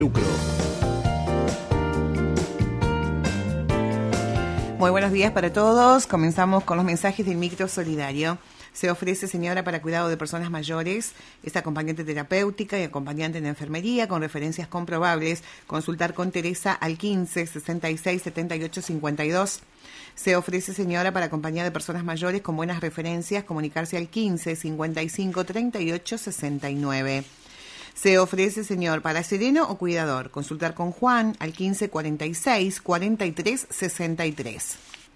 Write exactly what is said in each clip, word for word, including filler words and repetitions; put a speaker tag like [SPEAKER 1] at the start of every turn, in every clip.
[SPEAKER 1] Lucro.
[SPEAKER 2] Muy buenos días para todos. Comenzamos con los mensajes del micro solidario. Se ofrece, señora, para cuidado de personas mayores, es acompañante terapéutica y acompañante en enfermería con referencias comprobables. Consultar con Teresa al quince, sesenta y seis, setenta y ocho, cincuenta y dos. Se ofrece, señora, para acompañar de personas mayores con buenas referencias, comunicarse al quince, cincuenta y cinco, treinta y ocho, sesenta y nueve. Se ofrece, señor, para sereno o cuidador, consultar con Juan al quince, cuarenta y seis, cuarenta y tres, sesenta y tres.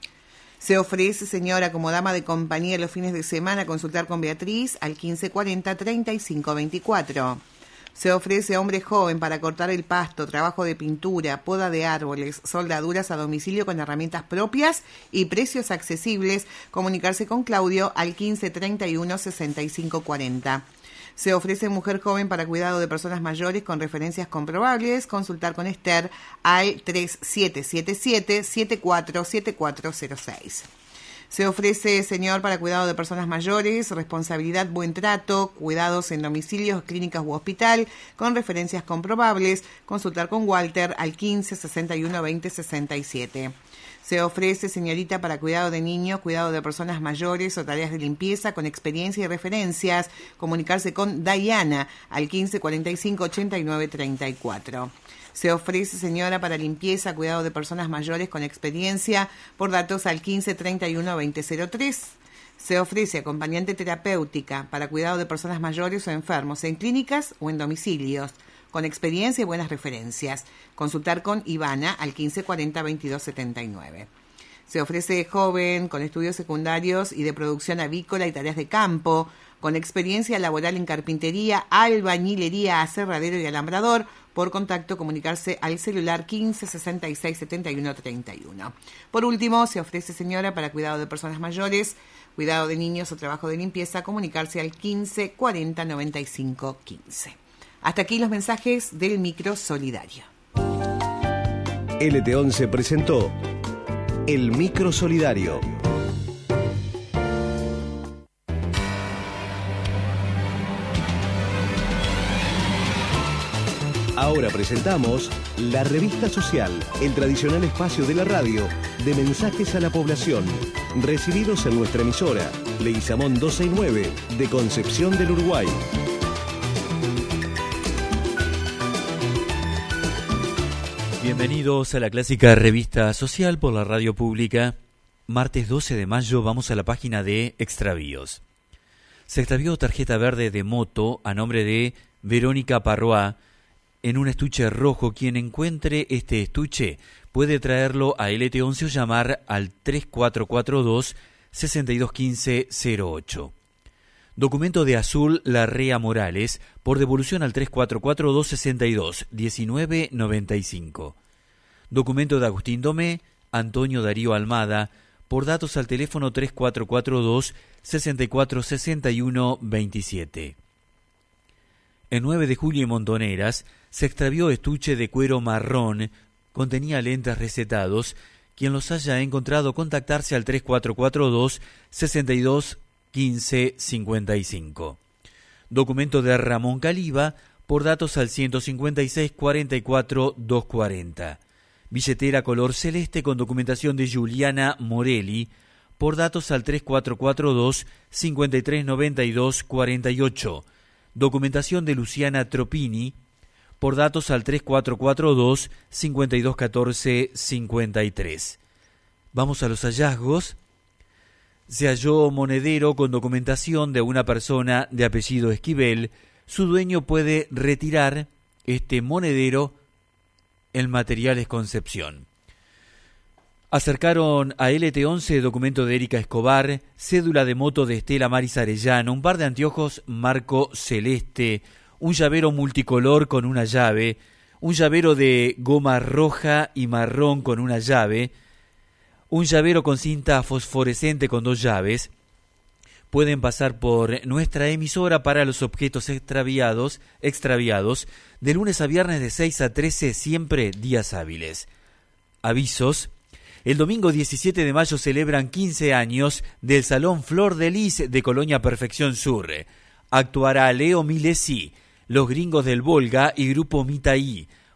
[SPEAKER 2] Se ofrece, señora, como dama de compañía los fines de semana, consultar con Beatriz al quince, cuarenta, treinta y cinco, veinticuatro. Se ofrece hombre joven para cortar el pasto, trabajo de pintura, poda de árboles, soldaduras a domicilio con herramientas propias y precios accesibles, comunicarse con Claudio al quince, treinta y uno, sesenta y cinco, cuarenta. Se ofrece mujer joven para cuidado de personas mayores con referencias comprobables, consultar con Esther al tres siete siete siete, siete cuatro siete cuatro cero seis. Se ofrece, señor, para cuidado de personas mayores, responsabilidad, buen trato, cuidados en domicilios, clínicas u hospital, con referencias comprobables, consultar con Walter al quince, sesenta y uno, veinte, sesenta y siete. Se ofrece, señorita, para cuidado de niños, cuidado de personas mayores o tareas de limpieza con experiencia y referencias, comunicarse con Diana al quince, cuarenta y cinco, ochenta y nueve, treinta y cuatro. Se ofrece, señora, para limpieza, cuidado de personas mayores con experiencia, por datos al quince, treinta y uno, veinte, cero tres. Se ofrece acompañante terapéutica para cuidado de personas mayores o enfermos en clínicas o en domicilios, con experiencia y buenas referencias. Consultar con Ivana al quince, cuarenta, veintidós, setenta y nueve. Se ofrece joven con estudios secundarios y de producción avícola y tareas de campo, con experiencia laboral en carpintería, albañilería, aserradero y alambrador. Por contacto, comunicarse al celular quince, sesenta y seis, setenta y uno, treinta y uno. Por último, se ofrece, señora, para cuidado de personas mayores, cuidado de niños o trabajo de limpieza, comunicarse al quince, cuarenta, noventa y cinco, quince. Hasta aquí los mensajes del micro solidario.
[SPEAKER 1] L T once presentó el micro solidario. Ahora presentamos la revista social, el tradicional espacio de la radio de mensajes a la población, recibidos en nuestra emisora, Leguizamón doce y nueve, de Concepción del Uruguay.
[SPEAKER 3] Bienvenidos a la clásica revista social por la radio pública. Martes doce de mayo vamos a la página de extravíos. Se extravió tarjeta verde de moto a nombre de Verónica Parroá en un estuche rojo. Quien encuentre este estuche puede traerlo a L T once o llamar al tres cuatro cuatro dos, seis dos uno cinco cero ocho. Documento de Azul Larrea Morales por devolución al tres cuatro cuatro dos, seis dos, uno nueve nueve cinco. Documento de Agustín Domé, Antonio Darío Almada, por datos al teléfono tres cuatro cuatro dos, seis cuatro seis uno dos siete. El nueve de julio en Montoneras se extravió estuche de cuero marrón, contenía lentes recetados. Quien los haya encontrado, contactarse al tres cuatro cuatro dos, seis dos, quince, cincuenta y cinco. Documento de Ramón Caliba, por datos al ciento cincuenta y seis, cuarenta y cuatro, doscientos cuarenta. Billetera color celeste con documentación de Juliana Morelli, por datos al tres cuatro cuatro dos, cincuenta y tres, noventa y dos, cuarenta y ocho. Documentación de Luciana Tropini, por datos al tres cuatro cuatro dos, cincuenta y dos, catorce, cincuenta y tres. Vamos a los hallazgos. Se halló monedero con documentación de una persona de apellido Esquivel. Su dueño puede retirar este monedero en Materiales Concepción. Acercaron a L T once documento de Erika Escobar, cédula de moto de Estela Maris Arellano, un par de anteojos marco celeste, un llavero multicolor con una llave, un llavero de goma roja y marrón con una llave, un llavero con cinta fosforescente con dos llaves. Pueden pasar por nuestra emisora para los objetos extraviados, extraviados de lunes a viernes de seis a trece, siempre días hábiles. Avisos. El domingo diecisiete de mayo celebran quince años del Salón Flor de Lis de Colonia Perfección Sur. Actuará Leo Milesi, Los Gringos del Volga y Grupo Mitaí.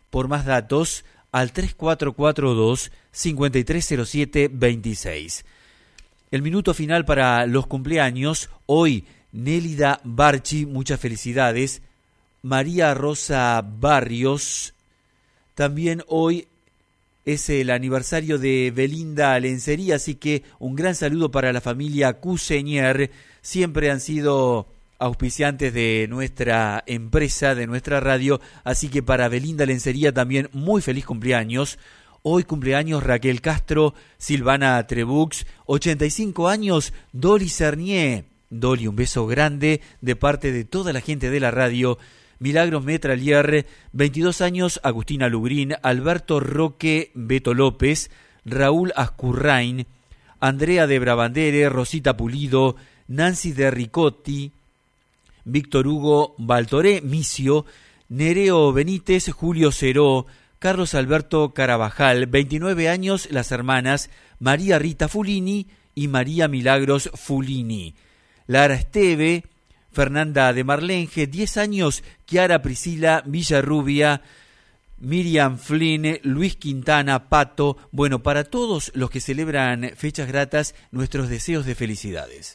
[SPEAKER 3] por más datos al tres cuatro cuatro dos, cinco tres cero siete, dos seis. El minuto final para los cumpleaños. Hoy, Nélida Barchi, muchas felicidades. María Rosa Barrios. También hoy es el aniversario de Belinda Lencería, así que un gran saludo para la familia Cuseñer. Siempre han sido auspiciantes de nuestra empresa, de nuestra radio, así que para Belinda Lencería también muy feliz cumpleaños. Hoy cumpleaños Raquel Castro, Silvana Trebux, ochenta y cinco años, Dolly Cernier. Dolly, un beso grande de parte de toda la gente de la radio. Milagros Metralier, veintidós años, Agustina Lugrín, Alberto Roque, Beto López, Raúl Ascurrain, Andrea de Brabandere, Rosita Pulido, Nancy de Ricotti, Víctor Hugo Baltoré Micio, Nereo Benítez, Julio Ceró, Carlos Alberto Carabajal, veintinueve años, las hermanas María Rita Fulini y María Milagros Fulini. Lara Esteve, Fernanda de Marlenge, diez años, Chiara Priscila Villarrubia, Miriam Flynn, Luis Quintana, Pato. Bueno, para todos los que celebran fechas gratas, nuestros deseos de felicidades.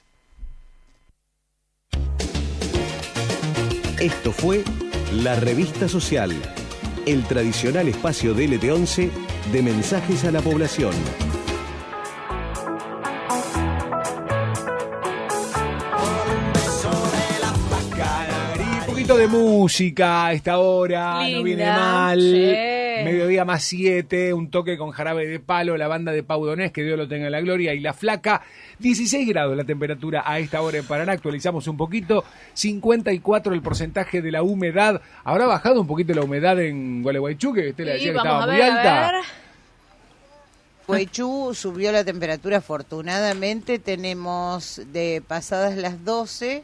[SPEAKER 1] Esto fue La Revista Social, el tradicional espacio de L T once de mensajes a la población.
[SPEAKER 4] Un poquito de música a esta hora,
[SPEAKER 5] Linda,
[SPEAKER 4] no viene mal.
[SPEAKER 5] Sí.
[SPEAKER 4] Mediodía más siete, un toque con Jarabe de Palo, la banda de Pau Donés, que Dios lo tenga en la gloria, y La Flaca. dieciséis grados la temperatura a esta hora en Paraná, actualizamos un poquito, cincuenta y cuatro el porcentaje de la humedad. ¿Habrá bajado un poquito la humedad en Gualeguaychú, que usted le decía que estaba muy alta?
[SPEAKER 6] Gualeguaychú subió la temperatura afortunadamente, tenemos de pasadas las doce,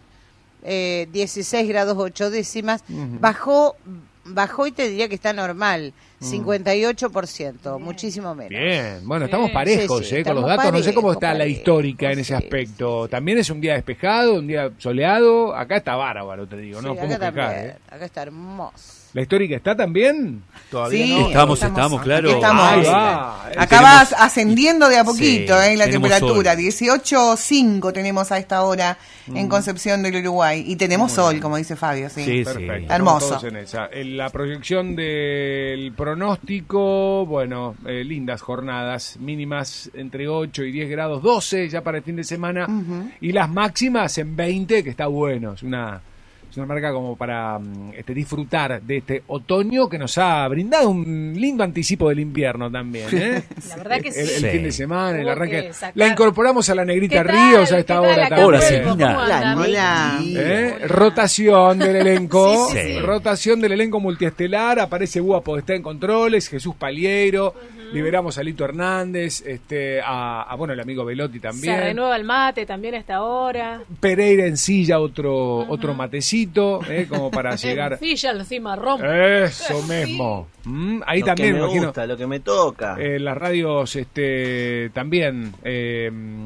[SPEAKER 6] eh, dieciséis grados ocho décimas, uh-huh. bajó, bajó y te diría que está normal. cincuenta y ocho por ciento, bien. Muchísimo menos.
[SPEAKER 4] Bien, bueno, estamos parejos, sí, sí, eh, con los datos. Parejos, no sé cómo está parejos, la histórica en ese sí, aspecto. Sí. También es un día despejado, un día soleado. Acá está bárbaro, te digo, sí, no podemos quejar. Eh.
[SPEAKER 6] Acá está hermoso.
[SPEAKER 4] ¿La histórica está también?
[SPEAKER 3] Todavía sí, no. Estamos, estamos, claro.
[SPEAKER 2] Estamos.
[SPEAKER 3] Ahí
[SPEAKER 2] va. Acá vas ascendiendo de a poquito, sí, eh, la temperatura. dieciocho coma cinco tenemos a esta hora mm. en Concepción del Uruguay. Y tenemos sol, bien. Como dice Fabio. Sí,
[SPEAKER 4] sí, perfecto. Sí.
[SPEAKER 2] Hermoso.
[SPEAKER 4] En esa. En la proyección del pronóstico, bueno, eh, lindas jornadas, mínimas entre ocho y diez grados, doce ya para el fin de semana. Uh-huh. Y las máximas en veinte, que está bueno. Es una... Es una marca como para este, disfrutar de este otoño que nos ha brindado un lindo anticipo del invierno también, ¿eh?
[SPEAKER 5] La verdad que sí.
[SPEAKER 4] El, el
[SPEAKER 5] sí.
[SPEAKER 4] fin de semana, el arranque. La incorporamos a la Negrita Ríos a esta hora
[SPEAKER 3] también. Hola, Selina.
[SPEAKER 2] Hola.
[SPEAKER 4] ¿Eh? Hola. Rotación del elenco. Sí, sí, sí. Rotación del elenco multiestelar. Aparece Búa Podestá en controles, Jesús Paliero. Uh-huh. Liberamos a Lito Hernández, este, a, a bueno, el amigo Velotti también.
[SPEAKER 5] Se renueva el mate también a esta hora.
[SPEAKER 4] Pereira en silla, otro, uh-huh. otro matecito. Eh, como para llegar.
[SPEAKER 5] Sí, ya lo cimarrón.
[SPEAKER 4] Eso mismo. Mm, ahí
[SPEAKER 7] lo
[SPEAKER 4] también,
[SPEAKER 7] que me
[SPEAKER 4] imagino.
[SPEAKER 7] Gusta, lo que me toca.
[SPEAKER 4] Eh, las radios, este, también eh,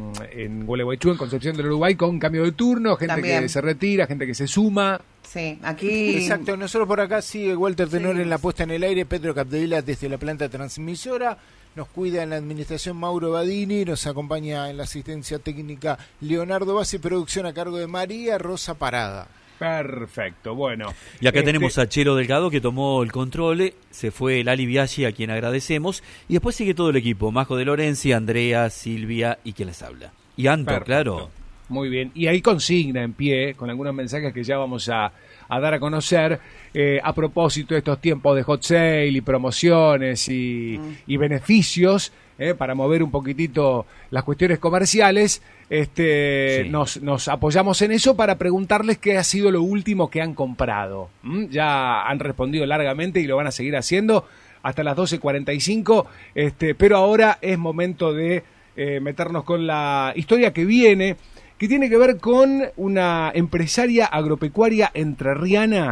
[SPEAKER 4] en Gualeguaychú, en Concepción del Uruguay, con cambio de turno, gente también. Que se retira, gente que se suma.
[SPEAKER 2] Sí, aquí.
[SPEAKER 8] Exacto, nosotros por acá sigue Walter Tenor sí. en la puesta en el aire, Pedro Capdevila desde la planta transmisora. Nos cuida en la administración Mauro Badini, nos acompaña en la asistencia técnica Leonardo Base, producción a cargo de María Rosa Parada.
[SPEAKER 4] Perfecto, bueno.
[SPEAKER 3] Y acá
[SPEAKER 4] este...
[SPEAKER 3] tenemos a Chelo Delgado que tomó el control, se fue Lali Biaggi, a quien agradecemos, y después sigue todo el equipo, Majo de Lorenzi, Andrea, Silvia y quien les habla. Y Anto, perfecto. Claro.
[SPEAKER 4] Muy bien, y ahí consigna en pie, con algunos mensajes que ya vamos a, a dar a conocer, eh, a propósito de estos tiempos de hot sale y promociones y, mm. y beneficios, eh, para mover un poquitito las cuestiones comerciales. Este, sí. nos, nos apoyamos en eso para preguntarles qué ha sido lo último que han comprado. ¿Mm? Ya han respondido largamente y lo van a seguir haciendo hasta las doce cuarenta y cinco, este, pero ahora es momento de eh, meternos con la historia que viene, que tiene que ver con una empresaria agropecuaria entrerriana,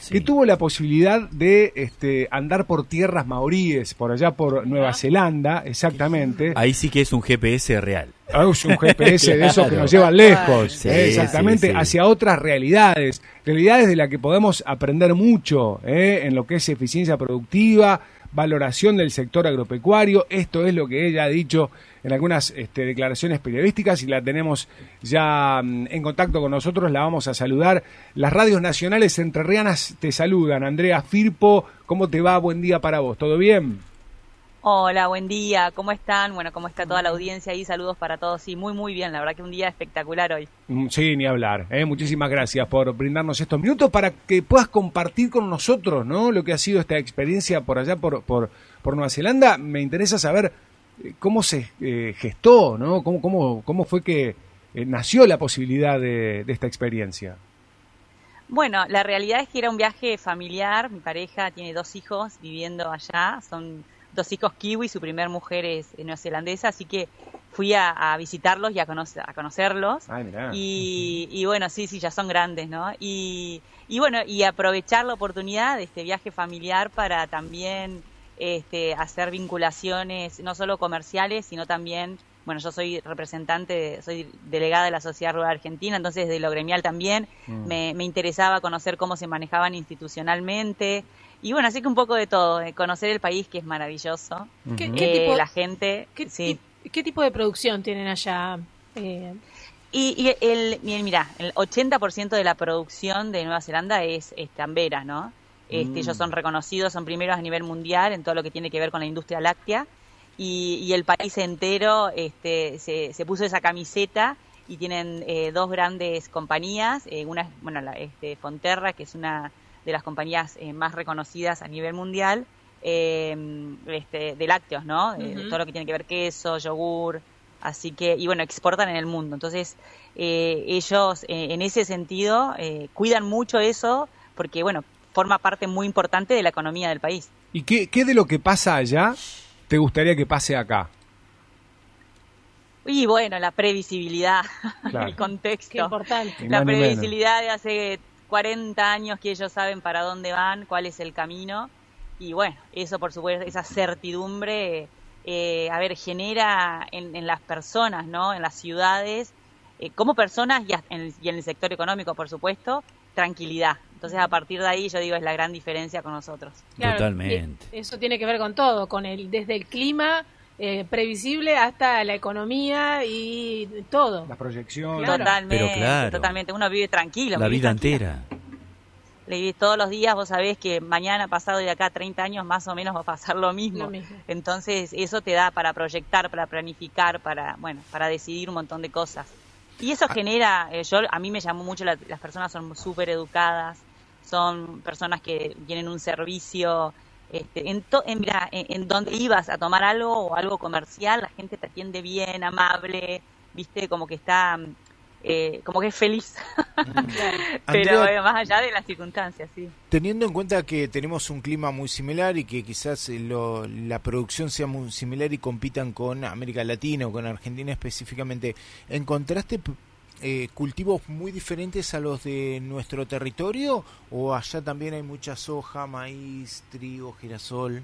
[SPEAKER 3] Sí.
[SPEAKER 4] que tuvo la posibilidad de este, andar por tierras maoríes, por allá por Nueva Zelanda, exactamente.
[SPEAKER 3] Ahí sí que es un G P S real.
[SPEAKER 4] Ah, es un G P S de esos que
[SPEAKER 3] Claro.
[SPEAKER 4] nos llevan lejos,
[SPEAKER 3] Sí,
[SPEAKER 4] eh, exactamente,
[SPEAKER 3] sí, sí.
[SPEAKER 4] hacia otras realidades, realidades de las que podemos aprender mucho eh, en lo que es eficiencia productiva, valoración del sector agropecuario. Esto es lo que ella ha dicho en algunas este, declaraciones periodísticas y la tenemos ya mm, en contacto con nosotros, la vamos a saludar. Las radios nacionales entrerrianas te saludan. Andrea Firpo, ¿cómo te va? Buen día para vos, ¿todo bien?
[SPEAKER 7] Hola, buen día, ¿cómo están? Bueno, ¿cómo está toda la audiencia ahí? Saludos para todos, sí, muy muy bien, la verdad que un día espectacular hoy.
[SPEAKER 4] Mm, Sí, ni hablar. ¿eh? Muchísimas gracias por brindarnos estos minutos para que puedas compartir con nosotros, ¿no? Lo que ha sido esta experiencia por allá, por, por, por Nueva Zelanda. Me interesa saber eh, cómo se eh, gestó, ¿no? Cómo, cómo, cómo fue que eh, nació la posibilidad de, de esta experiencia.
[SPEAKER 7] Bueno, la realidad es que era un viaje familiar, mi pareja tiene dos hijos viviendo allá, son dos hijos kiwi, su primer mujer es neozelandesa, así que fui a, a visitarlos y a, conocer, a conocerlos.
[SPEAKER 4] Ay, mirá.
[SPEAKER 7] Y, y bueno, sí, sí, ya son grandes, ¿no? Y, y bueno, y aprovechar la oportunidad de este viaje familiar para también este, hacer vinculaciones, no solo comerciales, sino también, bueno, yo soy representante, soy delegada de la Sociedad Rural Argentina, entonces de lo gremial también
[SPEAKER 4] Mm.
[SPEAKER 7] me, me interesaba conocer cómo se manejaban institucionalmente. Y bueno, así que un poco de todo, de conocer el país, que es maravilloso.
[SPEAKER 5] ¿Qué,
[SPEAKER 7] Eh,
[SPEAKER 5] qué tipo,
[SPEAKER 7] la gente,
[SPEAKER 5] qué,
[SPEAKER 7] sí.
[SPEAKER 5] qué- qué tipo de producción tienen allá? Eh,
[SPEAKER 7] Y, y el, miren, mirá, el ochenta por ciento de la producción de Nueva Zelanda es, es tambera, ¿no? Este,
[SPEAKER 4] Mm.
[SPEAKER 7] Ellos son reconocidos, son primeros a nivel mundial en todo lo que tiene que ver con la industria láctea. Y, y el país entero este, se, se puso esa camiseta y tienen eh, dos grandes compañías. Eh, una es, bueno, la, este, Fonterra, que es una de las compañías eh, más reconocidas a nivel mundial, eh, este, de lácteos, ¿no? Eh,
[SPEAKER 5] Ujú.
[SPEAKER 7] todo lo que tiene que ver queso, yogur, así que, y bueno, exportan en el mundo. Entonces, eh, ellos eh, en ese sentido eh, cuidan mucho eso porque, bueno, forma parte muy importante de la economía del país.
[SPEAKER 4] ¿Y qué, qué de lo que pasa allá te gustaría que pase acá?
[SPEAKER 7] Y bueno, la previsibilidad,
[SPEAKER 4] Claro.
[SPEAKER 7] el contexto.
[SPEAKER 5] qué importante.
[SPEAKER 4] Ni
[SPEAKER 7] La
[SPEAKER 4] más ni menos.
[SPEAKER 7] previsibilidad de hace cuarenta años que ellos saben para dónde van, cuál es el camino. Y bueno, eso por supuesto, esa certidumbre, eh, a ver, genera en, en las personas, ¿no? En las ciudades, eh, como personas y, hasta en el, y en el sector económico, por supuesto, tranquilidad. Entonces, a partir de ahí, yo digo, es la gran diferencia con nosotros.
[SPEAKER 5] Claro,
[SPEAKER 3] Totalmente.
[SPEAKER 5] y eso tiene que ver con todo, con el desde el clima eh, previsible hasta la economía y todo.
[SPEAKER 4] Las proyecciones.
[SPEAKER 5] Claro.
[SPEAKER 7] Totalmente,
[SPEAKER 3] Pero claro.
[SPEAKER 7] totalmente. Uno vive tranquilo.
[SPEAKER 3] La
[SPEAKER 7] vivís
[SPEAKER 3] vida
[SPEAKER 7] tranquilo.
[SPEAKER 3] entera.
[SPEAKER 7] Le vivís todos los días, vos sabés que mañana, pasado y de acá a treinta años más o menos va a pasar lo mismo.
[SPEAKER 5] Lo mismo.
[SPEAKER 7] Entonces eso te da para proyectar, para planificar, para bueno, para decidir un montón de cosas. Y eso genera, eh, yo a mí me llamó mucho, la- las personas son súper educadas, son personas que tienen un servicio, este, en, to- en, mirá, en, en donde ibas a tomar algo o algo comercial, la gente te atiende bien, amable, viste, como que está, mm, eh, como que es feliz. Pero
[SPEAKER 8] Andrea,
[SPEAKER 7] eh, más allá de las circunstancias, sí.
[SPEAKER 8] teniendo en cuenta que tenemos un clima muy similar y que quizás eh, lo- la producción sea muy similar y compitan con América Latina o con Argentina específicamente, ¿encontraste p- eh, cultivos muy diferentes a los de nuestro territorio? ¿O allá también hay mucha soja, maíz, trigo, girasol?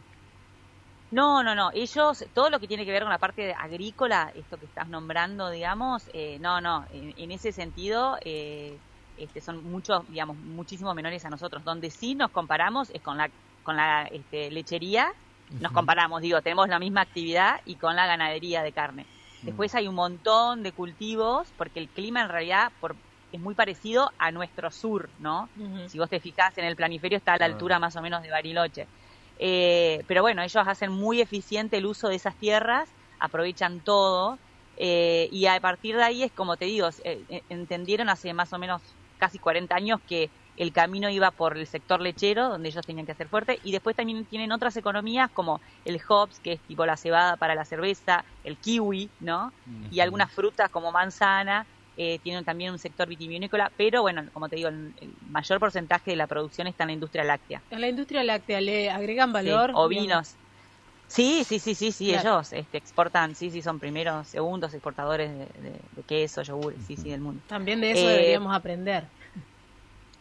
[SPEAKER 7] No, no, no. Ellos, todo lo que tiene que ver con la parte de agrícola, esto que estás nombrando, digamos, eh, no, no. En, en ese sentido, eh, este, son muchos, digamos, muchísimo menores a nosotros. Donde sí nos comparamos es con la, con la este, lechería. Nos comparamos, digo, tenemos la misma actividad y con la ganadería de carne. Después hay un montón de cultivos, porque el clima en realidad por, es muy parecido a nuestro sur, ¿no?
[SPEAKER 5] Ujú.
[SPEAKER 7] Si vos te fijás en el planiferio está a la altura más o menos de Bariloche. Eh, pero bueno, ellos hacen muy eficiente el uso de esas tierras, aprovechan todo, eh, y a partir de ahí es como te digo, eh, entendieron hace más o menos casi cuarenta años que el camino iba por el sector lechero, donde ellos tenían que hacer fuerte, y después también tienen otras economías como el hops, que es tipo la cebada para la cerveza, el kiwi, ¿no? Y algunas frutas como manzana, eh, tienen también un sector vitivinícola, pero bueno, como te digo, el, el mayor porcentaje de la producción está en la industria láctea.
[SPEAKER 5] En la industria láctea le agregan
[SPEAKER 7] Sí,
[SPEAKER 5] valor.
[SPEAKER 7] ovinos. Sí, sí, sí, sí, sí,
[SPEAKER 5] Claro.
[SPEAKER 7] ellos este, exportan, sí, sí, son primeros, segundos exportadores de, de- de queso, yogur, sí, sí, del mundo.
[SPEAKER 5] También de eso
[SPEAKER 7] Eh,
[SPEAKER 5] deberíamos aprender.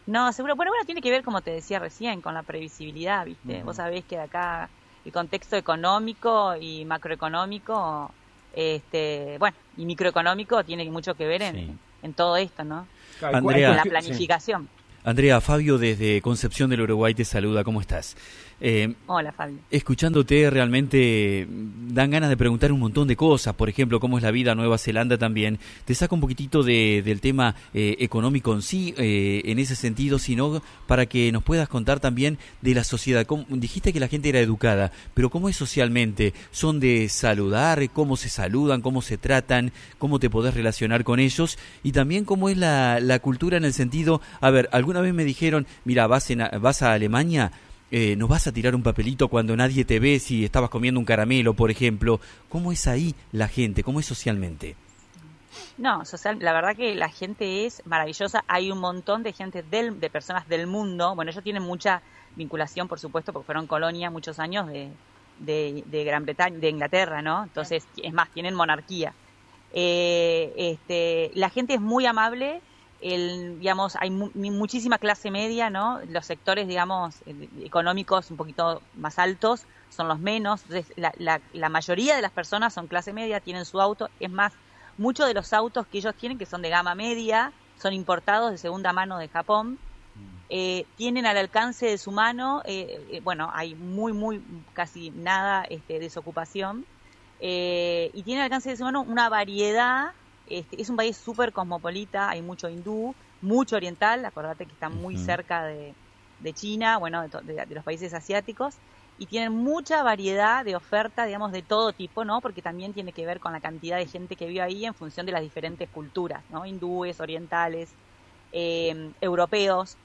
[SPEAKER 7] No, seguro. Bueno, bueno, tiene que ver, como te decía recién, con la previsibilidad, ¿viste? Uh-huh. Vos sabés que de acá el contexto económico y macroeconómico, este, bueno, y microeconómico tiene mucho que ver en, sí. en todo esto, ¿no?
[SPEAKER 3] Andrea,
[SPEAKER 7] en la planificación. Sí.
[SPEAKER 3] Andrea, Fabio desde Concepción del Uruguay te saluda, ¿cómo estás? Eh,
[SPEAKER 7] Hola, Fabio.
[SPEAKER 3] Escuchándote realmente dan ganas de preguntar un montón de cosas, por ejemplo, cómo es la vida en Nueva Zelanda también. Te saco un poquitito de, del tema eh, económico en sí, eh, en ese sentido, sino para que nos puedas contar también de la sociedad. ¿Cómo, dijiste que la gente era educada, pero ¿cómo es socialmente? ¿Son de saludar? ¿Cómo se saludan? ¿Cómo se tratan? ¿Cómo te podés relacionar con ellos? Y también cómo es la, la cultura en el sentido, a ver, alguna vez me dijeron, mira, vas, en, vas a Alemania, Eh, ¿nos vas a tirar un papelito cuando nadie te ve si estabas comiendo un caramelo, por ejemplo? ¿Cómo es ahí la gente? ¿Cómo es socialmente?
[SPEAKER 7] No, social, la verdad que la gente es maravillosa. Hay un montón de gente, del, de personas del mundo. Bueno, ellos tienen mucha vinculación, por supuesto, porque fueron colonia muchos años de, de, de Gran Bretaña, de Inglaterra, ¿no? Entonces, es más, tienen monarquía. Eh, este, la gente es muy amable. El, digamos, hay mu muchísima clase media, ¿no? Los sectores, digamos, económicos un poquito más altos son los menos. Entonces, la, la, la mayoría de las personas son clase media, tienen su auto. Es más, muchos de los autos que ellos tienen, que son de gama media, son importados de segunda mano de Japón. Eh, tienen al alcance de su mano, eh, eh, bueno, hay muy, muy, casi nada este, desocupación. Eh, y tienen al alcance de su mano una variedad. Este, es un país súper cosmopolita, hay mucho hindú, mucho oriental, acordate que está muy uh-huh. cerca de, de China, bueno, de, de, de los países asiáticos, y tienen mucha variedad de oferta, digamos, de todo tipo, ¿no? Porque también tiene que ver con la cantidad de gente que vive ahí en función de las diferentes culturas, ¿no? Hindúes, orientales, eh, europeos,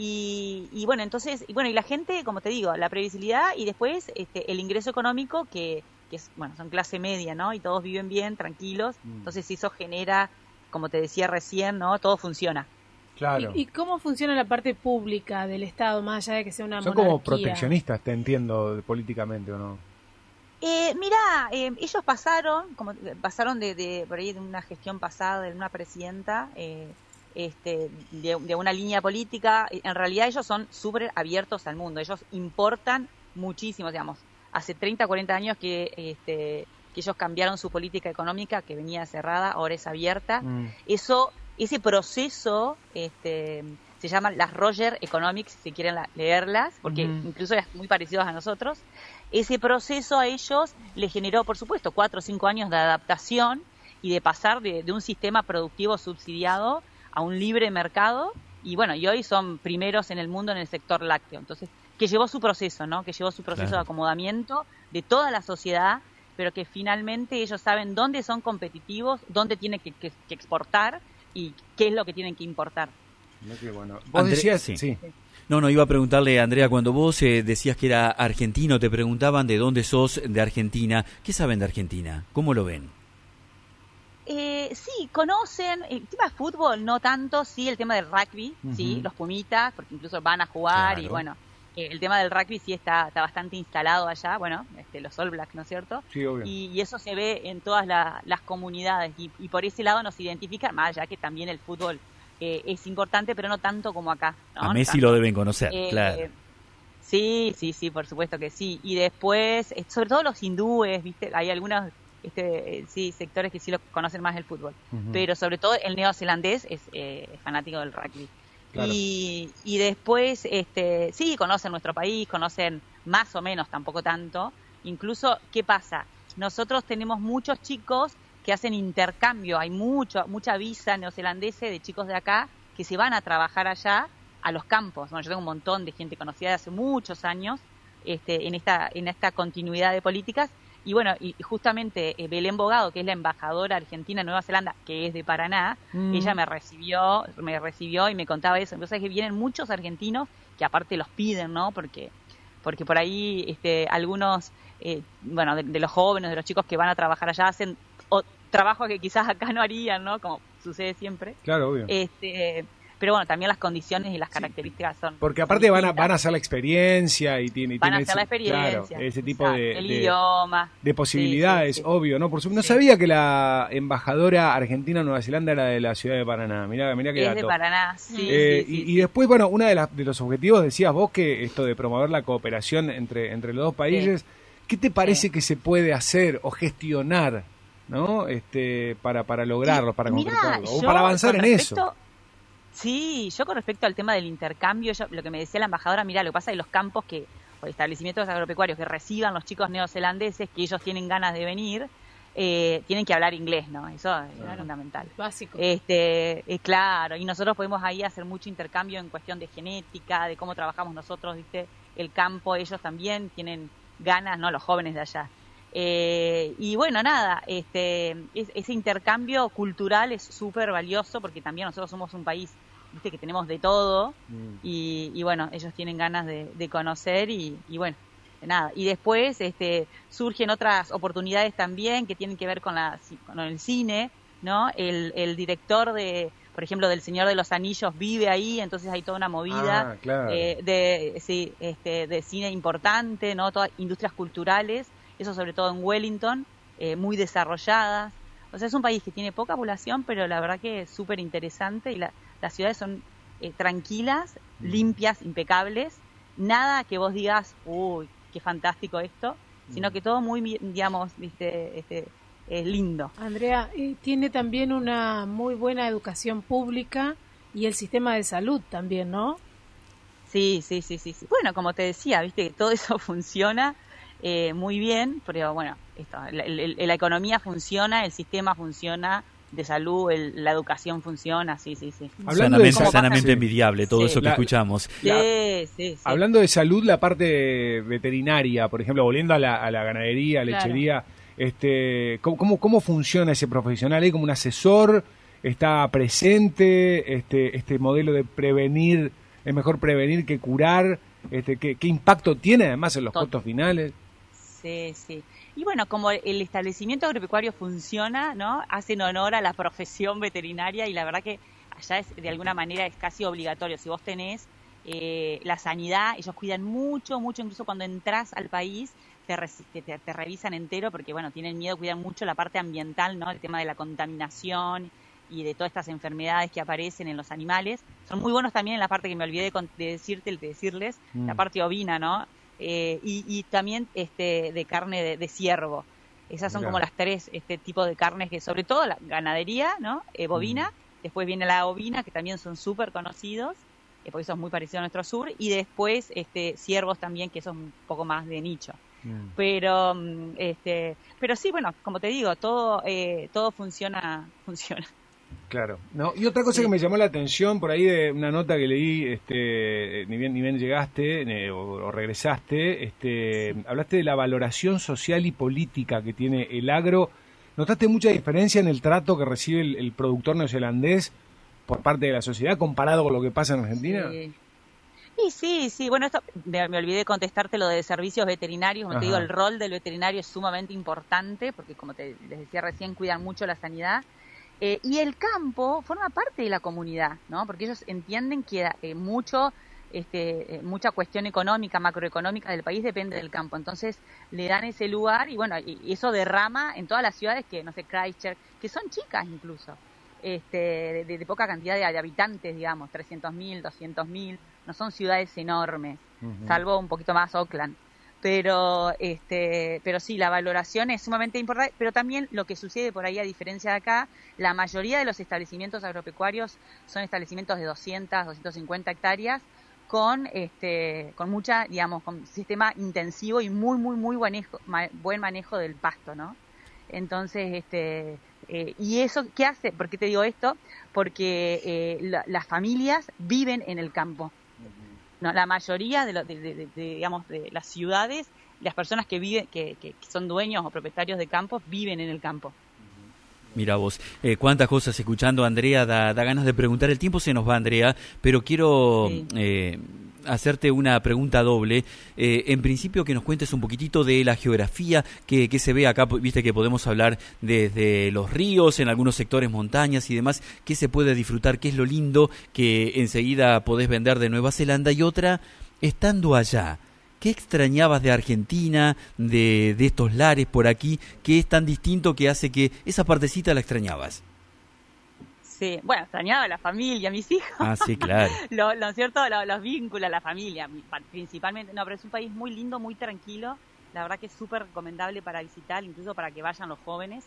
[SPEAKER 7] y, y bueno, entonces, y bueno, y la gente, como te digo, la previsibilidad y después este, el ingreso económico que... que es, bueno, son clase media, ¿no? Y todos viven bien, tranquilos. Entonces eso genera, como te decía recién, ¿no? Todo funciona.
[SPEAKER 4] Claro.
[SPEAKER 5] ¿Y, y cómo funciona la parte pública del Estado, más allá de que sea una
[SPEAKER 4] Son
[SPEAKER 5] monarquía?
[SPEAKER 4] Como proteccionistas, te entiendo, políticamente, ¿o no?
[SPEAKER 7] Eh, mirá, eh, ellos pasaron, como pasaron de, de por ahí de una gestión pasada de una presidenta, eh, este, de, de una línea política. En realidad ellos son súper abiertos al mundo. Ellos importan muchísimo, digamos. Hace treinta, cuarenta años que, este, que ellos cambiaron su política económica, que venía cerrada, ahora es abierta. Mm. Eso, ese proceso, este, se llaman las Roger Economics, si quieren la, leerlas, porque mm. incluso es muy parecidos a nosotros. Ese proceso a ellos les generó, por supuesto, cuatro o cinco años de adaptación y de pasar de, de un sistema productivo subsidiado a un libre mercado. Y bueno, y hoy son primeros en el mundo en el sector lácteo. Entonces, que llevó su proceso, ¿no? Que llevó su proceso claro. de acomodamiento de toda la sociedad, pero que finalmente ellos saben dónde son competitivos, dónde tienen que, que, que exportar y qué es lo que tienen que importar.
[SPEAKER 4] Qué bueno. ¿Vos André, decías? Sí. sí.
[SPEAKER 3] No, no, iba a preguntarle, Andrea, cuando vos eh, decías que era argentino, te preguntaban de dónde sos de Argentina. ¿Qué saben de Argentina? ¿Cómo lo ven?
[SPEAKER 7] Eh, sí, conocen el tema de fútbol, no tanto, sí, el tema del rugby, uh-huh. sí, los Pumitas, porque incluso van a jugar claro. y bueno, eh, el tema del rugby sí está, está bastante instalado allá, bueno, este, los All Blacks, ¿no es cierto?
[SPEAKER 4] Sí, obvio.
[SPEAKER 7] Y, y eso se ve en todas la, las comunidades y, y por ese lado nos identifican, más allá que también el fútbol eh, es importante, pero no tanto como acá, ¿no?
[SPEAKER 3] A Messi
[SPEAKER 7] tanto.
[SPEAKER 3] Lo deben conocer, eh, claro.
[SPEAKER 7] Eh, sí, sí, sí, por supuesto que sí. Y después, sobre todo los hindúes, ¿viste? Hay algunos... Este, sí, sectores que sí lo conocen más el fútbol, uh-huh. pero sobre todo el neozelandés es eh, fanático del rugby. Claro. Y, y después, este, sí, conocen nuestro país, conocen más o menos, tampoco tanto. Incluso, ¿qué pasa? Nosotros tenemos muchos chicos que hacen intercambio, hay mucho, mucha visa neozelandesa de chicos de acá que se van a trabajar allá a los campos. Bueno, yo tengo un montón de gente conocida de hace muchos años este, en esta, en esta continuidad de políticas. Y bueno, y justamente eh, Belén Bogado, que es la embajadora argentina en Nueva Zelanda, que es de Paraná, mm. ella me recibió, me recibió y me contaba eso. Entonces que vienen muchos argentinos que aparte los piden, ¿no? Porque, porque por ahí este, algunos, eh, bueno, de, de los jóvenes, de los chicos que van a trabajar allá hacen o, trabajos que quizás acá no harían, ¿no? Como sucede siempre.
[SPEAKER 4] Claro, obvio.
[SPEAKER 7] Este, pero bueno, también las condiciones y las características son...
[SPEAKER 4] Porque aparte
[SPEAKER 7] son
[SPEAKER 4] van a, van a hacer la experiencia y tiene,
[SPEAKER 7] van
[SPEAKER 4] tiene
[SPEAKER 7] a hacer
[SPEAKER 4] ese,
[SPEAKER 7] la experiencia,
[SPEAKER 4] claro, ese tipo
[SPEAKER 7] exacto,
[SPEAKER 4] de,
[SPEAKER 7] el
[SPEAKER 4] de,
[SPEAKER 7] idioma,
[SPEAKER 4] de posibilidades,
[SPEAKER 7] sí, sí, sí.
[SPEAKER 4] obvio, ¿no? Por supuesto, no
[SPEAKER 7] Sí.
[SPEAKER 4] sabía que la embajadora argentina en Nueva Zelanda era de la ciudad de Paraná, mirá, mirá qué
[SPEAKER 7] Es
[SPEAKER 4] dato.
[SPEAKER 7] de Paraná, sí,
[SPEAKER 4] Eh,
[SPEAKER 7] sí,
[SPEAKER 4] y,
[SPEAKER 7] sí,
[SPEAKER 4] y
[SPEAKER 7] sí.
[SPEAKER 4] después, bueno, uno de, las- de los objetivos, decías vos, que esto de promover la cooperación entre, entre los dos países, ¿qué te parece
[SPEAKER 7] Sí.
[SPEAKER 4] que se puede hacer o gestionar, ¿no? Este, para, para lograrlo,
[SPEAKER 7] Y,
[SPEAKER 4] para
[SPEAKER 7] mirá,
[SPEAKER 4] concretarlo, o
[SPEAKER 7] yo
[SPEAKER 4] para avanzar
[SPEAKER 7] con
[SPEAKER 4] en
[SPEAKER 7] respecto-
[SPEAKER 4] eso?
[SPEAKER 7] Sí, yo con respecto al tema del intercambio, yo, lo que me decía la embajadora, mira, lo que pasa es que los campos que, o establecimientos agropecuarios que reciban los chicos neozelandeses, que ellos tienen ganas de venir, eh, tienen que hablar inglés, ¿no? Eso es fundamental.
[SPEAKER 5] Básico.
[SPEAKER 7] Este, eh, claro, y nosotros podemos ahí hacer mucho intercambio en cuestión de genética, de cómo trabajamos nosotros, ¿viste? El campo, ellos también tienen ganas, ¿no? Los jóvenes de allá. Eh, y bueno, nada, este, es- ese intercambio cultural es súper valioso porque también nosotros somos un país, viste, que tenemos de todo y, y bueno, ellos tienen ganas de, de conocer y, y bueno, nada. Y después este, surgen otras oportunidades también que tienen que ver con, la, con el cine, ¿no? El, el director de, por ejemplo, del Señor de los Anillos vive ahí, entonces hay toda una movida
[SPEAKER 4] Ah, claro.
[SPEAKER 7] eh, de, sí, este, de cine importante, ¿no? Todas industrias culturales, eso sobre todo en Wellington, eh, muy desarrolladas. O sea, es un país que tiene poca población, pero la verdad que es súper interesante y la, las ciudades son eh, tranquilas, limpias, impecables. Nada que vos digas, uy, qué fantástico esto, sino que todo muy, digamos, viste, este, es lindo.
[SPEAKER 5] Andrea, y tiene también una muy buena educación pública y el sistema de salud también, ¿no?
[SPEAKER 7] Sí, sí, sí, sí, sí. Bueno, como te decía, viste que todo eso funciona eh, muy bien, pero bueno, esto, la, la- la economía funciona, el sistema funciona de salud, el- la educación funciona, sí, sí, sí.
[SPEAKER 4] Hablando de
[SPEAKER 3] sanamente,
[SPEAKER 4] sal-
[SPEAKER 3] sanamente
[SPEAKER 4] Sí.
[SPEAKER 3] envidiable todo
[SPEAKER 7] Sí.
[SPEAKER 3] eso que
[SPEAKER 4] La-
[SPEAKER 3] escuchamos.
[SPEAKER 7] Sí, sí, sí.
[SPEAKER 4] Hablando de salud, la parte veterinaria, por ejemplo, volviendo a la, a la ganadería,
[SPEAKER 5] Claro.
[SPEAKER 4] lechería, este, ¿cómo, cómo, cómo funciona ese profesional ahí como un asesor? ¿Está presente? Este, este modelo de prevenir, es mejor prevenir que curar. Este, ¿qué, qué impacto tiene además en los
[SPEAKER 7] Tot-
[SPEAKER 4] costos finales?
[SPEAKER 7] Sí, sí. Y bueno, como el establecimiento agropecuario funciona, ¿no? Hacen honor a la profesión veterinaria y la verdad que allá es, de alguna manera es casi obligatorio. Si vos tenés eh, la sanidad, ellos cuidan mucho, mucho, incluso cuando entras al país te, re- te, te- te revisan entero porque, bueno, tienen miedo, cuidan mucho la parte ambiental, ¿no? El tema de la contaminación y de todas estas enfermedades que aparecen en los animales. Son muy buenos también en la parte que me olvidé de, con- de decirte, de decirles,
[SPEAKER 4] Mm.
[SPEAKER 7] la parte ovina, ¿no? Eh, y, y también este de carne de, de ciervo. Esas son
[SPEAKER 4] Mirá.
[SPEAKER 7] como las tres este tipo de carnes que, sobre todo la ganadería, ¿no? Eh, bovina, después viene la ovina, que también son súper conocidos, eh, porque eso es muy parecido a nuestro sur, y después este ciervos también, que son un poco más de nicho.
[SPEAKER 4] Mm.
[SPEAKER 7] Pero mm, este pero sí, bueno, como te digo, todo eh, todo funciona funciona.
[SPEAKER 4] Claro. No, y otra cosa
[SPEAKER 7] Sí.
[SPEAKER 4] que me llamó la atención por ahí de una nota que leí, este, ni bien ni bien llegaste eh, o, o regresaste, este, hablaste de la valoración social y política que tiene el agro. ¿Notaste mucha diferencia en el trato que recibe el, el productor neozelandés por parte de la sociedad comparado con lo que pasa en Argentina?
[SPEAKER 7] Sí. Y sí, sí, bueno, esto me, me olvidé de contestarte lo de servicios veterinarios. Como te
[SPEAKER 4] Ajá.
[SPEAKER 7] digo, el rol del veterinario es sumamente importante porque, como te les decía recién, cuidan mucho la sanidad. Eh, y el campo forma parte de la comunidad, ¿no? Porque ellos entienden que eh, mucho, este, eh, mucha cuestión económica, macroeconómica del país depende del campo. Entonces le dan ese lugar y bueno, y, y eso derrama en todas las ciudades que, no sé, Christchurch, que son chicas incluso, este, de, de poca cantidad de, de habitantes, digamos, trescientos mil, doscientos mil, no son ciudades enormes,
[SPEAKER 4] Ujú.
[SPEAKER 7] salvo un poquito más Auckland. Pero, este, pero sí, la valoración es sumamente importante, pero también lo que sucede por ahí, a diferencia de acá, la mayoría de los establecimientos agropecuarios son establecimientos de doscientas, doscientas cincuenta hectáreas, con este, con mucha, digamos, con sistema intensivo y muy, muy, muy manejo, ma- buen manejo del pasto, ¿no? Entonces, este, eh, y eso, ¿qué hace? ¿Por qué te digo esto? Porque eh, la- las familias viven en el campo. No, la mayoría de, lo- de, de- de- de, digamos, de las ciudades, las personas que viven, que, que son dueños o propietarios de campos, viven en el campo.
[SPEAKER 3] Mira vos, eh, cuántas cosas escuchando, Andrea, da, da ganas de preguntar. El tiempo se nos va, Andrea, pero quiero
[SPEAKER 7] Sí.
[SPEAKER 3] eh, hacerte una pregunta doble. Eh, en principio que nos cuentes un poquitito de la geografía que, que se ve acá, viste que podemos hablar desde los ríos, en algunos sectores montañas y demás, qué se puede disfrutar, qué es lo lindo que enseguida podés vender de Nueva Zelanda, y otra, estando allá, ¿qué extrañabas de Argentina, de, de estos lares por aquí, que es tan distinto que hace que esa partecita la extrañabas?
[SPEAKER 7] Sí, bueno, extrañaba a la familia, a mis hijos.
[SPEAKER 3] Ah, sí, claro.
[SPEAKER 7] lo, lo cierto, lo, los vínculos, la familia, principalmente. No, pero es un país muy lindo, muy tranquilo. La verdad que es súper recomendable para visitar, incluso para que vayan los jóvenes.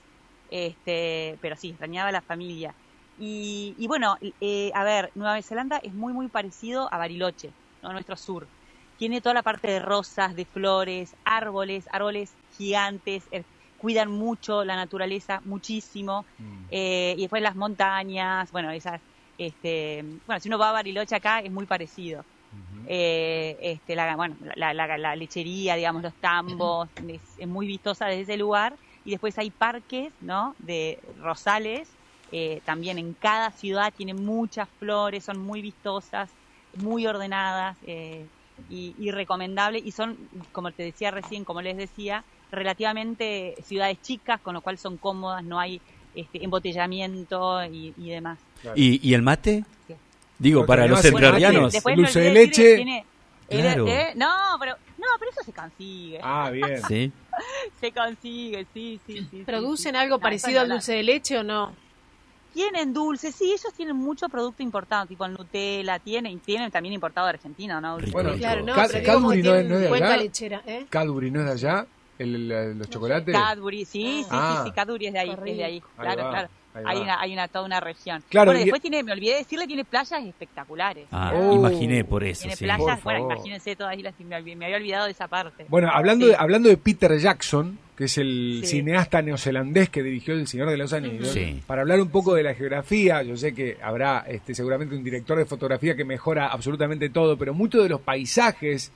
[SPEAKER 7] Este, pero sí, extrañaba a la familia. Y, y bueno, eh, a ver, Nueva Zelanda es muy, muy parecido a Bariloche, ¿no? Nuestro sur. Tiene toda la parte de rosas, de flores, árboles, árboles gigantes, er, cuidan mucho la naturaleza, muchísimo, mm. eh, y después las montañas, bueno, esas, este, bueno, si uno va a Bariloche acá es muy parecido, uh-huh. eh, este, la, bueno, la, la, la lechería, digamos, los tambos, es, es muy vistosa desde ese lugar, y después hay parques, ¿no?, de rosales, eh, también en cada ciudad tienen muchas flores, son muy vistosas, muy ordenadas, eh, y, y recomendable, y son, como te decía recién, como les decía, relativamente ciudades chicas, con lo cual son cómodas, no hay este, embotellamiento y, y demás.
[SPEAKER 3] Claro. ¿Y, ¿Y el mate?
[SPEAKER 7] ¿Qué?
[SPEAKER 3] Digo, para los entrerrianos.
[SPEAKER 7] Bueno,
[SPEAKER 4] dulce de leche.
[SPEAKER 7] Tiene,
[SPEAKER 3] claro.
[SPEAKER 7] eh, no, pero no, pero eso se consigue.
[SPEAKER 4] Ah, bien.
[SPEAKER 3] Sí.
[SPEAKER 7] Se consigue, sí, sí, sí.
[SPEAKER 5] ¿Producen
[SPEAKER 7] sí,
[SPEAKER 5] algo
[SPEAKER 7] sí.
[SPEAKER 5] parecido
[SPEAKER 7] no,
[SPEAKER 5] al dulce de leche o no?
[SPEAKER 7] Tienen dulce, sí, ellos tienen mucho producto importado, tipo el Nutella, tienen, tienen también importado de Argentina, ¿no?
[SPEAKER 3] Rico,
[SPEAKER 4] bueno,
[SPEAKER 3] rico.
[SPEAKER 5] Claro, no,
[SPEAKER 4] Cad-
[SPEAKER 5] pero
[SPEAKER 4] Cadbury no es, no es de
[SPEAKER 5] cuenca
[SPEAKER 4] allá.
[SPEAKER 5] lechera, ¿eh?
[SPEAKER 4] Cadbury no es de allá. El, el, los chocolates.
[SPEAKER 7] Cadbury, sí, sí,
[SPEAKER 4] Ah.
[SPEAKER 7] sí, sí, Cadbury es de ahí, es de ahí, claro,
[SPEAKER 4] va,
[SPEAKER 7] claro.
[SPEAKER 4] ahí
[SPEAKER 7] Hay
[SPEAKER 4] va.
[SPEAKER 7] una, hay una, toda una región.
[SPEAKER 4] Claro,
[SPEAKER 7] bueno,
[SPEAKER 4] y-
[SPEAKER 7] después tiene, me olvidé decirle, tiene playas espectaculares.
[SPEAKER 3] Ah,
[SPEAKER 4] Oh.
[SPEAKER 3] imaginé por eso,
[SPEAKER 7] Tiene
[SPEAKER 3] sí.
[SPEAKER 7] playas,
[SPEAKER 4] Por
[SPEAKER 7] bueno,
[SPEAKER 4] favor.
[SPEAKER 7] imagínense todas islas, me, olvidé- me había olvidado de esa parte.
[SPEAKER 4] Bueno, hablando,
[SPEAKER 7] Sí.
[SPEAKER 4] de, hablando de Peter Jackson, que es el
[SPEAKER 7] Sí.
[SPEAKER 4] cineasta neozelandés que dirigió El Señor de los Anillos,
[SPEAKER 3] Sí.
[SPEAKER 4] para hablar un poco de la geografía, yo sé que habrá este, seguramente un director de fotografía que mejora absolutamente todo, pero muchos de los paisajes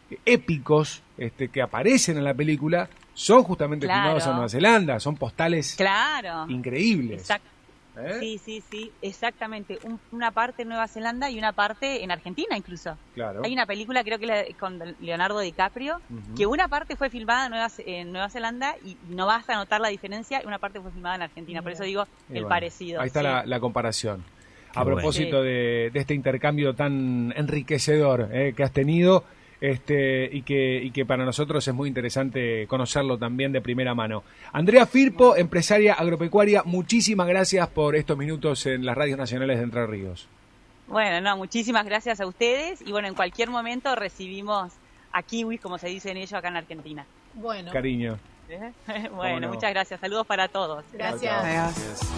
[SPEAKER 4] épicos este, que aparecen en la película son justamente
[SPEAKER 7] Claro.
[SPEAKER 4] filmados en Nueva Zelanda, son postales
[SPEAKER 7] Claro.
[SPEAKER 4] increíbles.
[SPEAKER 7] Exacto.
[SPEAKER 4] ¿Eh?
[SPEAKER 7] Sí, sí, sí, exactamente. Un- una parte en Nueva Zelanda y una parte en Argentina incluso.
[SPEAKER 4] Claro.
[SPEAKER 7] Hay una película, creo que la, con Leonardo DiCaprio,
[SPEAKER 4] Ujú.
[SPEAKER 7] que una parte fue filmada en Nueva, en Nueva Zelanda y no vas a notar la diferencia, y una parte fue filmada en Argentina. Por eso digo
[SPEAKER 4] Y
[SPEAKER 7] el
[SPEAKER 4] bueno,
[SPEAKER 7] parecido.
[SPEAKER 4] Ahí está
[SPEAKER 7] sí.
[SPEAKER 4] la, la comparación.
[SPEAKER 3] Qué
[SPEAKER 4] A
[SPEAKER 3] bueno.
[SPEAKER 4] propósito
[SPEAKER 7] Sí.
[SPEAKER 4] de, de este intercambio tan enriquecedor eh, que has tenido este, y, que, y que para nosotros es muy interesante conocerlo también de primera mano. Andrea Firpo, empresaria agropecuaria, muchísimas gracias por estos minutos en las radios nacionales de Entre Ríos.
[SPEAKER 7] Bueno, no, muchísimas gracias a ustedes y bueno, en cualquier momento recibimos a kiwis, como se dicen ellos acá en Argentina.
[SPEAKER 5] Bueno,
[SPEAKER 4] Cariño.
[SPEAKER 7] ¿Eh?
[SPEAKER 4] Cómo
[SPEAKER 7] Bueno,
[SPEAKER 4] no.
[SPEAKER 7] muchas gracias. Saludos para todos.
[SPEAKER 5] gracias.
[SPEAKER 2] Adiós.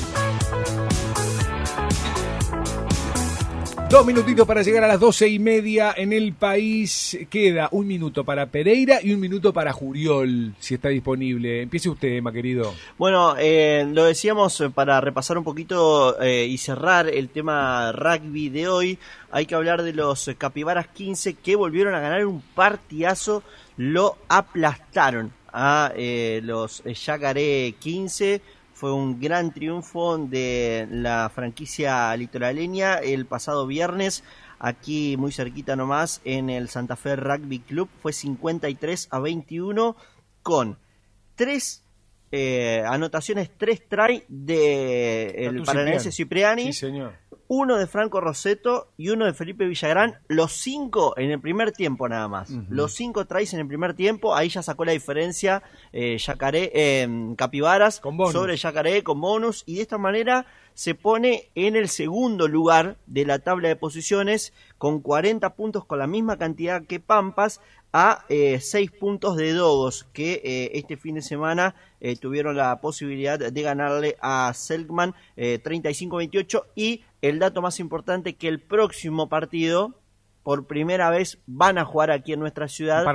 [SPEAKER 4] Dos minutitos para llegar a las doce y media en el país. Queda un minuto para Pereira y un minuto para Juriol, si está disponible. Empiece usted, Emma, querido.
[SPEAKER 9] Bueno, eh, lo decíamos eh, para repasar un poquito eh, y cerrar el tema rugby de hoy. Hay que hablar de los eh, Capibaras quince que volvieron a ganar un partidazo. Lo aplastaron a eh, los eh, Yacaré quince. Fue un gran triunfo de la franquicia litoraleña el pasado viernes, aquí muy cerquita nomás, en el Santa Fe Rugby Club. Fue cincuenta y tres a veintiuno con tres eh, anotaciones, tres try de el
[SPEAKER 4] Tatu
[SPEAKER 9] paranaense Cipriani,
[SPEAKER 4] Sí, señor.
[SPEAKER 9] uno de Franco Roseto y uno de Felipe Villagrán, los cinco en el primer tiempo nada más.
[SPEAKER 4] Ujú.
[SPEAKER 9] Los cinco tries en el primer tiempo, ahí ya sacó la diferencia eh, Yacaré, eh, Capibaras
[SPEAKER 4] Con bonus.
[SPEAKER 9] sobre Yacaré con bonus, y de esta manera se pone en el segundo lugar de la tabla de posiciones con cuarenta puntos, con la misma cantidad que Pampas, a eh, seis puntos de Dogos, que eh, este fin de semana eh, tuvieron la posibilidad de ganarle a Selkman eh, treinta y cinco a veintiocho, y el dato más importante, que el próximo partido por primera vez van a jugar aquí en nuestra ciudad
[SPEAKER 4] En Paraná.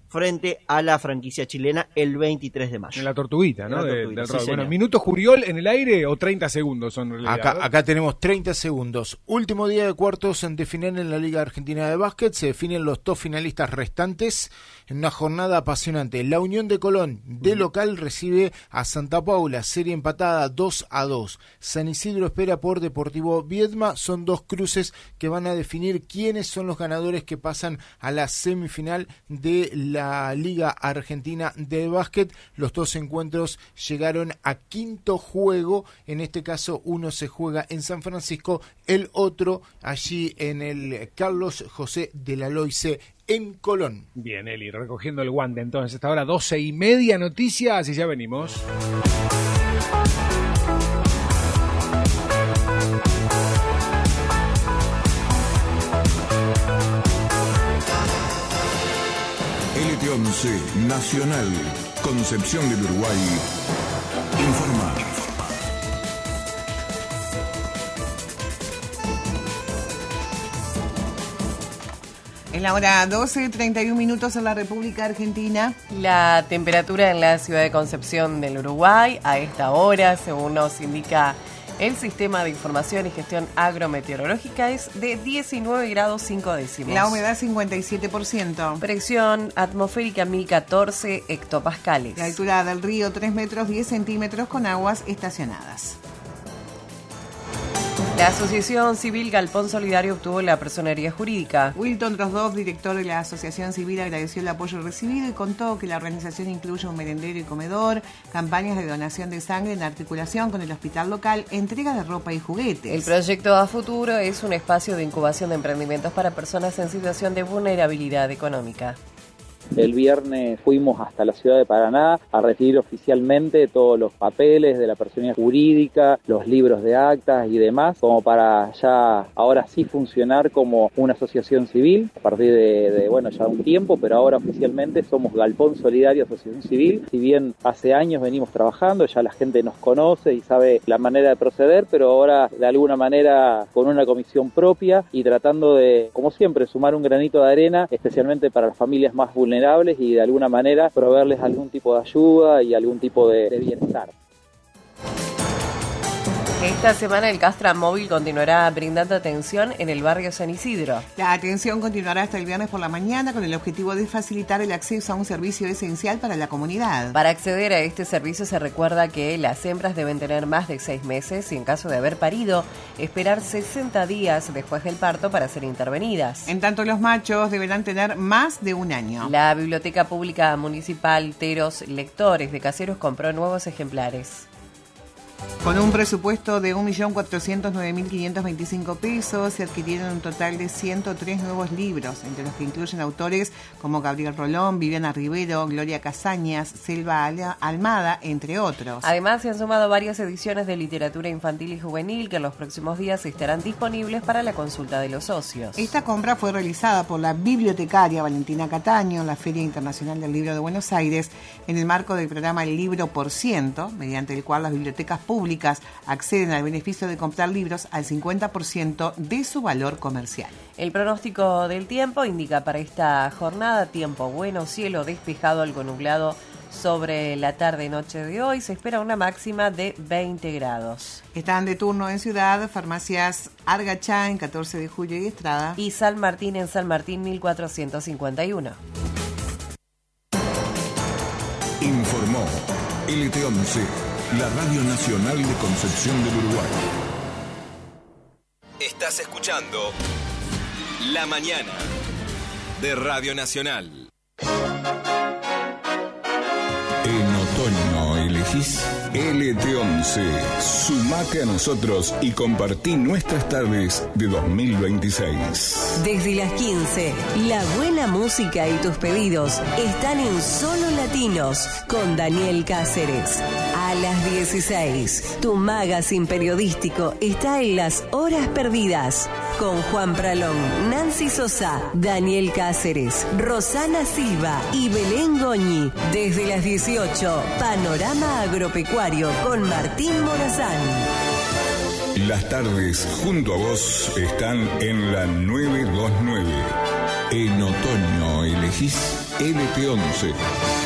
[SPEAKER 9] frente a la franquicia chilena el veintitrés de mayo.
[SPEAKER 4] En la Tortuguita, ¿no?
[SPEAKER 9] La
[SPEAKER 4] De,
[SPEAKER 9] Tortuguita,
[SPEAKER 4] del
[SPEAKER 9] sí,
[SPEAKER 4] rock. Bueno,
[SPEAKER 9] señor.
[SPEAKER 4] ¿minuto Juriol en el aire o treinta segundos son en realidad?
[SPEAKER 8] Acá, acá tenemos treinta segundos. Último día de cuartos en definir en la Liga Argentina de Básquet. Se definen los dos finalistas restantes en una jornada apasionante. La Unión de Colón, de local, recibe a Santa Paula. Serie empatada dos a dos. San Isidro espera por Deportivo Viedma. Son dos cruces que van a definir quiénes son los ganadores que pasan a la semifinal de la Liga Argentina de Básquet. Los dos encuentros llegaron a quinto juego. En este caso, uno se juega en San Francisco, el otro allí en el Carlos José de la Loise en Colón.
[SPEAKER 4] Bien, Eli, recogiendo el guante entonces. Hasta ahora doce y media noticias y ya venimos.
[SPEAKER 10] L T once Nacional, Concepción del Uruguay, informa.
[SPEAKER 2] En la hora doce, treinta y un minutos en la República Argentina.
[SPEAKER 11] La temperatura en la ciudad de Concepción del Uruguay a esta hora, según nos indica el Sistema de Información y Gestión Agrometeorológica, es de diecinueve grados cinco décimos.
[SPEAKER 2] La humedad cincuenta y siete por ciento.
[SPEAKER 11] Presión atmosférica mil catorce hectopascales.
[SPEAKER 2] La altura del río tres metros diez centímetros con aguas estacionadas.
[SPEAKER 11] La Asociación Civil Galpón Solidario obtuvo la personería jurídica.
[SPEAKER 2] Wilton Drosdov, director de la Asociación Civil, agradeció el apoyo recibido y contó que la organización incluye un merendero y comedor, campañas de donación de sangre en articulación con el hospital local, entrega de ropa y juguetes.
[SPEAKER 11] El proyecto A Futuro es un espacio de incubación de emprendimientos para personas en situación de vulnerabilidad económica.
[SPEAKER 12] El viernes fuimos hasta la ciudad de Paraná a recibir oficialmente todos los papeles de la personería jurídica, los libros de actas y demás, como para ya ahora sí funcionar como una asociación civil a partir de, de bueno, ya un tiempo, pero ahora oficialmente somos Galpón Solidario Asociación Civil. Si bien hace años venimos trabajando, ya la gente nos conoce y sabe la manera de proceder, pero ahora de alguna manera con una comisión propia y tratando de, como siempre, sumar un granito de arena, especialmente para las familias más vulnerables y de alguna manera proveerles algún tipo de ayuda y algún tipo de, de bienestar.
[SPEAKER 11] Esta semana el Castra Móvil continuará brindando atención en el barrio San Isidro.
[SPEAKER 2] La atención continuará hasta el viernes por la mañana con el objetivo de facilitar el acceso a un servicio esencial para la comunidad.
[SPEAKER 11] Para acceder a este servicio se recuerda que las hembras deben tener más de seis meses y en caso de haber parido, esperar sesenta días después del parto para ser intervenidas.
[SPEAKER 2] En tanto, los machos deberán tener más de un año.
[SPEAKER 11] La Biblioteca Pública Municipal Teros Lectores de Caseros compró nuevos ejemplares.
[SPEAKER 2] Con un presupuesto de un millón cuatrocientos nueve mil quinientos veinticinco pesos, se adquirieron un total de ciento tres nuevos libros, entre los que incluyen autores como Gabriel Rolón, Viviana Rivero, Gloria Casañas, Selva Almada, entre otros.
[SPEAKER 11] Además, se han sumado varias ediciones de literatura infantil y juvenil que en los próximos días estarán disponibles para la consulta de los socios.
[SPEAKER 2] Esta compra fue realizada por la bibliotecaria Valentina Cataño en la Feria Internacional del Libro de Buenos Aires, en el marco del programa El Libro por Ciento, mediante el cual las bibliotecas públicas acceden al beneficio de comprar libros al cincuenta por ciento de su valor comercial.
[SPEAKER 11] El pronóstico del tiempo indica para esta jornada tiempo bueno, cielo despejado, algo nublado sobre la tarde-noche de hoy. Se espera una máxima de veinte grados.
[SPEAKER 2] Están de turno en Ciudad, farmacias Argachá en catorce de julio y Estrada.
[SPEAKER 11] Y San Martín en San Martín mil cuatrocientos cincuenta y uno.
[SPEAKER 10] Informó L T once. La Radio Nacional de Concepción del Uruguay.
[SPEAKER 13] Estás escuchando La Mañana de Radio Nacional.
[SPEAKER 10] En otoño elegís L T once. Sumate a nosotros y compartí nuestras tardes de dos mil veintiséis.
[SPEAKER 14] Desde las quince, la buena música y tus pedidos están en Solo Latinos con Daniel Cáceres. A las dieciséis, tu magazine periodístico está en Las Horas Perdidas con Juan Pralón, Nancy Sosa, Daniel Cáceres, Rosana Silva y Belén Goñi. Desde las dieciocho, Panorama Agropecuario con Martín Morazán.
[SPEAKER 10] Las tardes junto a vos están en la nueve dos nueve. En otoño elegís L T once.